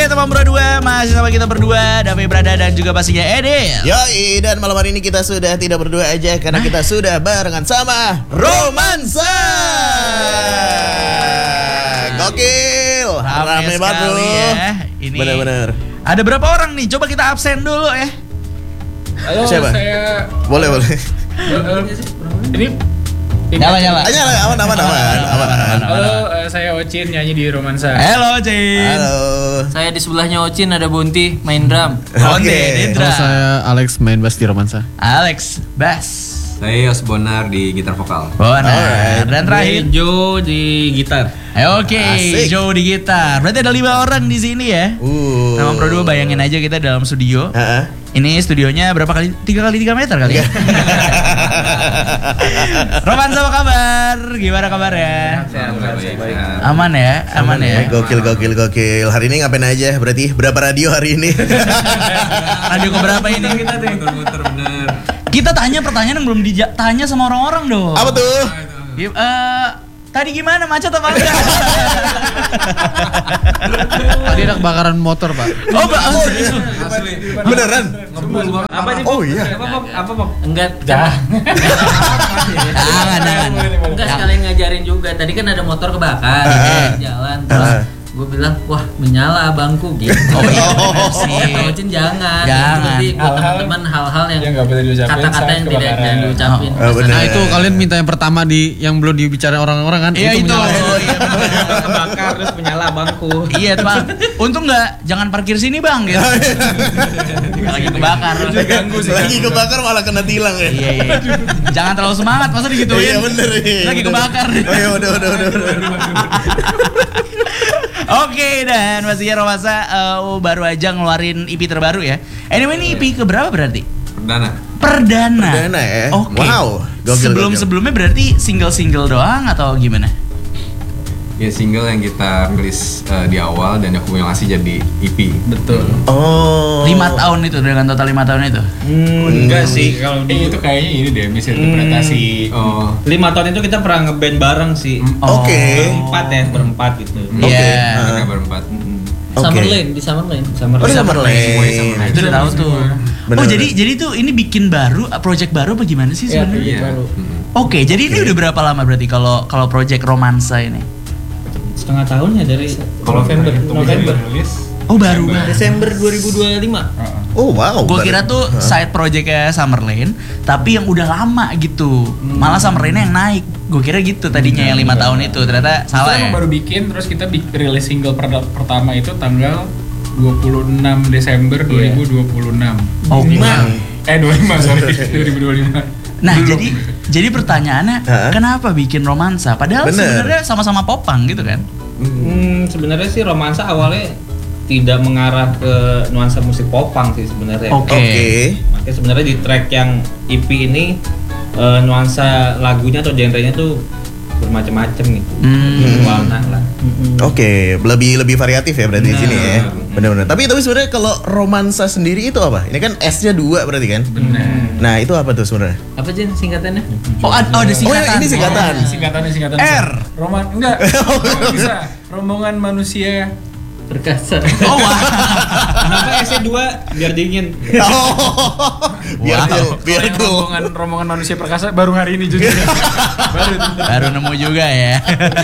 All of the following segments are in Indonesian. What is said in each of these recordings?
Oke, teman berdua, masih sama kita berdua, Davi Brada dan juga pastinya Edil. Yoi, dan malam hari ini kita sudah tidak berdua aja karena kita sudah barengan sama Romansa. Gokil, rame banget bro. Ya. Ini Bener-bener. ada berapa orang nih? Coba kita absen dulu ya. Halo, Siapa? saya Boleh. ini Nyala. Aman. Halo, saya Ocin nyanyi di Romansa. Halo, Cin. Halo. Saya di sebelahnya Ocin ada Bonti main drum. Oke, Dendra. Kalau saya Alex main bass di Romansa. Alex, bass. Saya Yos Bonar di gitar vokal. Bonar. Dan terakhir Jo di gitar. Oke, Asik. Joe di gitar. Berarti ada 5 orang di sini ya. Sama Pro 2 bayangin aja kita dalam studio. Heeh. Ini studionya berapa kali? 3 kali 3 meter kali ya? Romansa, apa kabar? Gimana kabarnya? Aman ya? Aman ya? Gokil. Hari ini ngapain aja? Berarti berapa radio hari ini? Radio keberapa ini kita tuh? Muter-muter bener. Kita tanya pertanyaan yang belum ditanya sama orang-orang dong. Apa tuh? Tadi gimana, macet apa enggak? Tadi ada kebakaran motor, Pak. Oh, Beneran? Apa sih? Oh iya. Apa Enggak. jangan. Enggak sekalian ngajarin juga. Tadi kan ada motor kebakar di jalan. Terus gue bilang, wah menyala abangku gitu. Oh iya, bener sih. Kata Ocin jangan. Jangan. Jadi buat teman-teman hal-hal yang nggak boleh diucapin kata-kata saat yang tidak kebakaran. jangan diucapin. Oh, bener. Nah itu kalian minta yang pertama yang belum dibicarain orang-orang kan? Iya itu. menyala. Oh, iya, bener. Kebakar terus menyala abangku. Iya tuh bang. Untung nggak, jangan parkir sini bang. Gitu. Lagi kebakar. Lagi kebakar malah kena tilang ya. Iya. Jangan terlalu semangat, masa digituin. Iya bener. Lagi bener. kebakar. Oh iya udah. Oke, dan pastinya Romansa baru aja ngeluarin EP terbaru ya. Anyway, ini EP keberapa berarti? Perdana. Perdana ya? Oke. Wow, gokil. Sebelumnya berarti single doang atau gimana? Ya single yang kita rilis di awal dan akumulasi jadi EP. Betul. Oh. 5 tahun itu, dengan total 5 tahun itu. Enggak sih, kalau itu kayaknya ini deh misinterpretasi. Oh, 5 tahun itu kita pernah ngeband bareng sih. Oke. Berempat gitu. Iya. kita berempat. Summer Lane, di Summer Lane. Oh di Summer Lane. Nah, itu udah tahu tuh. Bener. Oh, jadi tuh ini bikin baru, project baru apa gimana sih Iya, sebenarnya? Iya. baru. Oke, jadi ini udah berapa lama berarti kalau project Romansa ini? Setengah tahun ya dari November. Oh, baru banget. Desember 2025. Oh wow. Gue kira tuh side projectnya Summer Lane, tapi yang udah lama gitu. Malah Summer Lane yang naik. Gue kira gitu tadinya yang 5 tahun itu. Ternyata salah Kita ya. emang baru bikin, terus kita rilis single pertama itu tanggal 26 Desember 2026. Oh, 25 sorry 2025. Nah, jadi pertanyaannya kenapa bikin Romansa? Padahal Bener. sebenarnya sama-sama popang gitu kan? Sebenarnya sih Romansa awalnya tidak mengarah ke nuansa musik popang sih sebenarnya. Oke. Makanya sebenarnya di track yang EP ini nuansa lagunya atau genrenya tuh bermacam-macam gitu. Warna lah. Oke, lebih variatif ya berarti di sini ya. Benar-benar. Tapi sebenarnya kalau Romansa sendiri itu apa? Ini kan S-nya 2 berarti kan? Nah, itu apa tuh sebenarnya? Apa sih singkatannya? Oh, ada singkatan. ini singkatan. Singkatan R. Enggak. Bisa. Rombongan manusia Perkasa. Oh, wah. Kenapa S-nya 2? Biar dingin. Biar rombongan manusia perkasa baru hari ini juga. Baru nemu juga ya.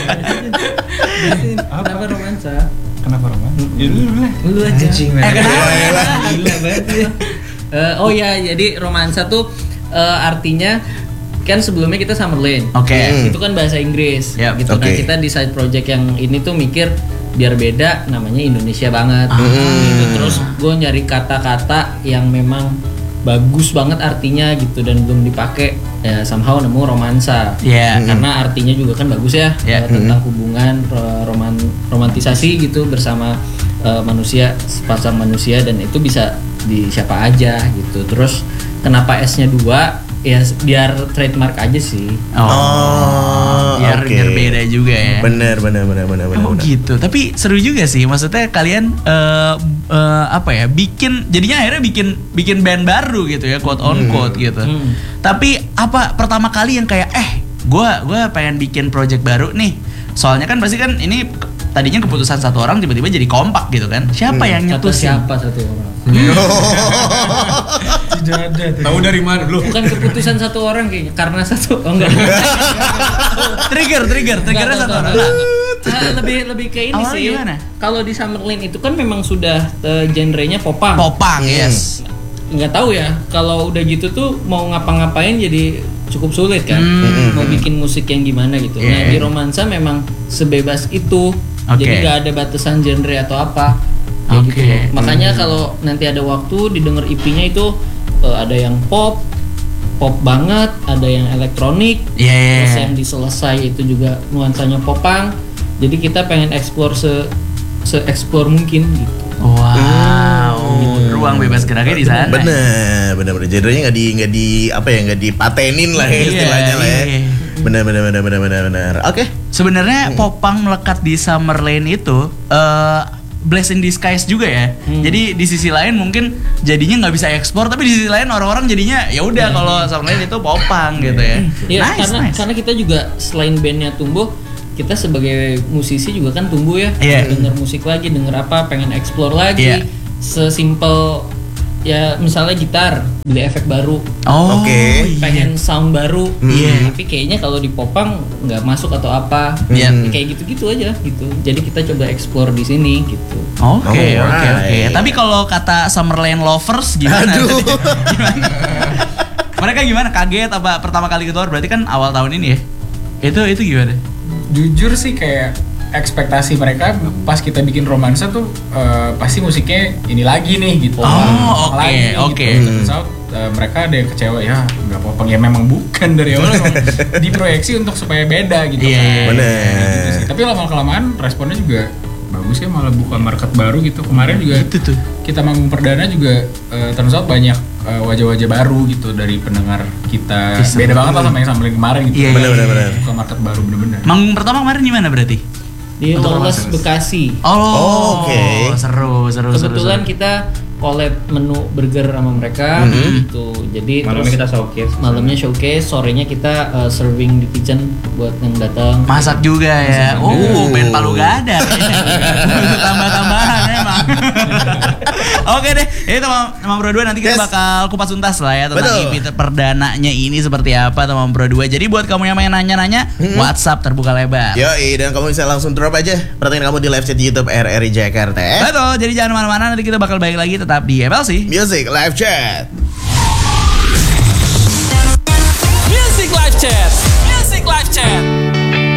Kenapa Romansa? Kenapa rombongan? Ya Lu aja. Kenapa? Gila banget ya. Oh ya, jadi Romansa tuh artinya kan sebelumnya kita Summer Lane. Oke. Itu kan bahasa Inggris Yap. gitu. Nah, Oke. kita di side project yang ini tuh mikir biar beda, namanya Indonesia banget. Gitu. Terus gue nyari kata-kata yang memang bagus banget artinya gitu dan belum dipakai, ya somehow nemu Romansa. Iya. Karena artinya juga kan bagus ya, Iya. tentang hubungan romantisasi gitu bersama manusia, sepasang manusia, dan itu bisa di siapa aja gitu. Terus kenapa S-nya 2? Ya biar trademark aja sih. Biar oke. beda juga ya. Bener. Oh gitu. Tapi seru juga sih. Maksudnya kalian apa ya? Jadinya akhirnya bikin band baru gitu ya, quote on quote gitu. Tapi apa pertama kali yang kayak gue pengen bikin project baru nih. Soalnya kan pasti kan ini tadinya keputusan satu orang tiba-tiba jadi kompak gitu kan. Siapa yang Kata nyetusin? siapa satu orang? Tidak ada. Tahu dari mana lu? Bukan keputusan satu orang kayaknya, karena satu. Oh enggak. Triggernya satu orang. Lebih ke ini Awalnya sih. gimana? Kalau di Summerlin itu kan memang sudah genrenya popang. Popang, yes. Nggak tahu ya, kalau udah gitu tuh mau ngapa-ngapain jadi cukup sulit kan. Mau bikin musik yang gimana gitu. Nah, di Romansa memang sebebas itu. Oke. Jadi nggak ada batasan genre atau apa. Kayak Oke. gitu loh. Makanya kalau nanti ada waktu didengar EP-nya itu ada yang pop banget, ada yang elektronik, Iya. terus yang diselesai itu juga nuansanya popang. Jadi kita pengen explore se-explore mungkin gitu. Wow. Ruang bebas geraknya di sana. Bener. Genrenya nggak dipatenin lah ya Iya, istilahnya lah ya. iya. Bener. Oke. Sebenarnya popang melekat di Summerlin itu blessing in disguise juga ya. Jadi di sisi lain mungkin jadinya nggak bisa ekspor, tapi di sisi lain orang-orang jadinya ya udah kalau Summerlin itu popang gitu ya. Iya, Nice. karena kita juga selain bandnya tumbuh, kita sebagai musisi juga kan tumbuh ya. Iya. Denger musik lagi, denger apa, pengen explore lagi. Iya. Sesimpel ya misalnya gitar, beli efek baru, Oh. Oke. iya. pengen sound baru. Iya. Tapi kayaknya kalau di popang nggak masuk atau apa. Iya. Ya, kayak gitu-gitu aja gitu. Jadi kita coba explore di sini gitu. Oke. Alright. Tapi kalau kata Summerlin lovers gimana? Aduh. Gimana? Mereka gimana? Kaget apa pertama kali keluar? Berarti kan awal tahun ini ya? Itu gimana? Jujur sih kayak ekspektasi mereka pas kita bikin Romansa tuh pasti musiknya ini lagi nih gitu. Oh, Popang oke, lagi oke. Gitu. Turns out, mereka ada yang kecewa ya nggak popang ya memang bukan dari awal emang diproyeksi untuk supaya beda gitu Iya, kan. bener. Gitu sih. Tapi lama-kelamaan responnya juga bagus ya, malah buka market baru gitu. Kemarin juga Itu tuh. kita manggung perdana juga turns out banyak wajah-wajah baru gitu dari pendengar kita. Beda banget lah sama yang sampai kemarin gitu. Iya, Bener. Buka market baru bener-bener. Manggung pertama kemarin di mana berarti? Di Lawless Bekasi. Oh, Oke. Seru. Kebetulan kita collab menu burger sama mereka gitu. Jadi Malamnya kita terus showcase. malamnya showcase, sorenya kita serving di kitchen buat yang datang. Masak juga ya. Band Palu Gada. Tambah-tambahan emang. Oke deh, ini teman Bro 2 nanti kita Yes. bakal kupas tuntas lah ya tentang Betul. EP perdananya ini seperti apa teman Bro 2. Jadi buat kamu yang pengen nanya-nanya, WhatsApp terbuka lebar. Yoi, dan kamu bisa langsung drop aja pertanyaan kamu di live chat YouTube RRI Jakarta ya. Betul, jadi jangan kemana-mana, nanti kita bakal balik lagi tetap di MLC. Music live chat. Music Live Chat.